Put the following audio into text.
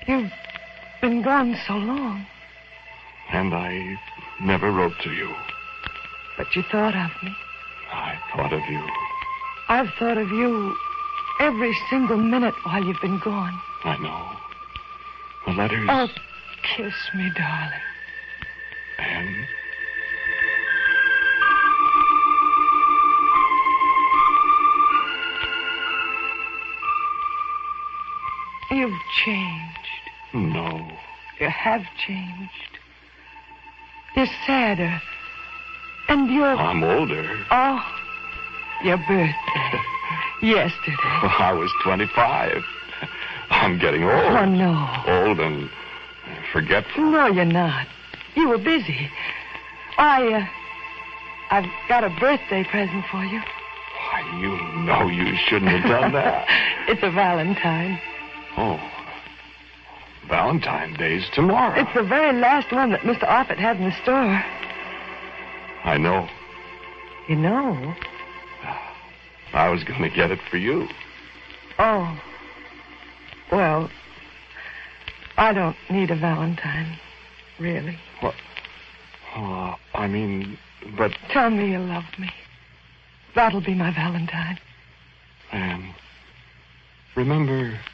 You've been gone so long. And I never wrote to you. But you thought of me. I thought of you. I've thought of you every single minute while you've been gone. I know. The letters... Oh, kiss me, darling. Anne... You've changed. No. You have changed. You're sadder. And you're... I'm older. Oh, your birthday. Yesterday. Well, I was 25. I'm getting old. Oh, no. Old and forgetful. No, you're not. You were busy. I've got a birthday present for you. Why, you know you shouldn't have done that. It's a Valentine. Oh. Valentine's Day's tomorrow. It's the very last one that Mr. Offutt had in the store. I know. You know? I was going to get it for you. Oh. Well, I don't need a Valentine, really. What? Oh, I mean, but... Tell me you love me. That'll be my Valentine. Anne, remember